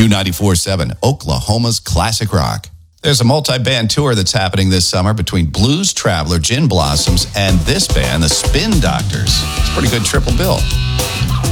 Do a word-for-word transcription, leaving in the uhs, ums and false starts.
Q ninety-four point seven, Oklahoma's classic rock. There's a multi-band tour that's happening this summer between Blues Traveler, Gin Blossoms, and this band, the Spin Doctors. It's a pretty good triple bill.